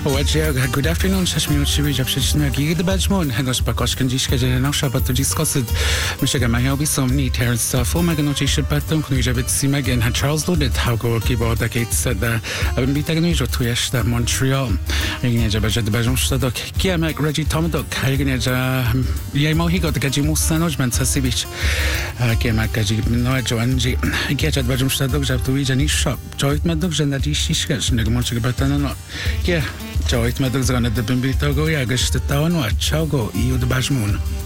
Good afternoon, 6 minút we have Shishna Gig the Badgemon, Hendos Pakoskan Jishka, and Shabat to discuss it. Michigan, my hobby, some neat hair and stuff. Oh, Maganochi Shapatum, Kujabit Simagan had Charles Loaded, how go keyboard the gate said that I would be taken to Yesh that Montreal. Ignaja Bajet the Bajon Stadok, Kiamak, Reggie Tomadok, Ignaja Yamo, he got the Gajimus Sanojman Sasivich, Kiamak Gaji, Nojo and Get at Bajon Stadok, have to reach any shop. Joy Madok and that Shishkas, Negamonchik Batana. Yeah. Joy, my dog's gonna dip in Bitogo, Yagish the town, watch, I'll go, you the Bashmoon.